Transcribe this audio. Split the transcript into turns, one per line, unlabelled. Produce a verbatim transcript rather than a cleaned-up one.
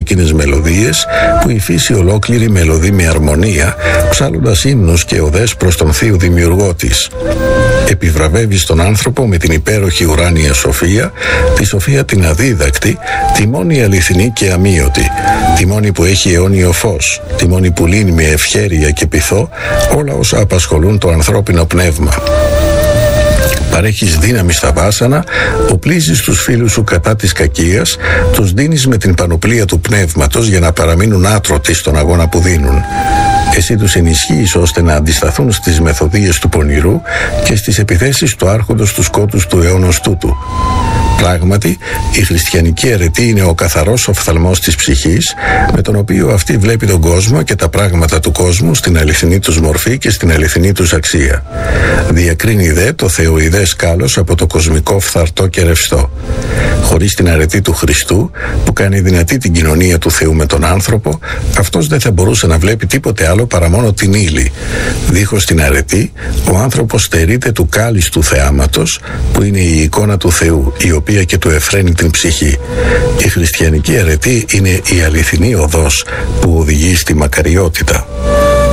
εκείνες μελωδίες που η φύση ολόκληρη μελωδεί με αρμονία, ψάλλοντας ύμνους και οδές προς τον Θείο Δημιουργό της. Επιβραβεύει στον άνθρωπο με την υπέροχη ουράνια σοφία, τη σοφία την αδίδακτη, τη μόνη αληθινή και αμύωτη, τη μόνη που έχει αιώνιο φως, τη μόνη που λύνει με ευχέρεια και πειθό όλα όσα απασχολούν το ανθρώπινο πνεύμα. Παρέχεις δύναμη στα βάσανα, οπλίζεις τους φίλους σου κατά της κακίας, τους δίνεις με την πανοπλία του πνεύματος για να παραμείνουν άτρωτοι στον αγώνα που δίνουν. Εσύ τους ενισχύεις ώστε να αντισταθούν στις μεθοδίες του πονηρού και στις επιθέσεις του άρχοντος του σκότους του αιώνος τούτου. Πράγματι, η χριστιανική αιρετή είναι ο καθαρός οφθαλμός της ψυχής, με τον οποίο αυτή βλέπει τον κόσμο και τα πράγματα του κόσμου στην αληθινή τους μορφή και στην αληθινή τους αξία. Διακρίνει δε το θεοειδές κάλος από το κοσμικό φθαρτό και ρευστό. Χωρίς την αρετή του Χριστού, που κάνει δυνατή την κοινωνία του Θεού με τον άνθρωπο, αυτός δεν θα μπορούσε να βλέπει τίποτε άλλο παρά μόνο την ύλη. Δίχως την αρετή, ο άνθρωπος στερείται του κάλιστου θεάματος, που είναι η εικόνα του Θεού, η οποία και του εφραίνει την ψυχή. Η χριστιανική αρετή είναι η αληθινή οδός που οδηγεί στη μακαριότητα.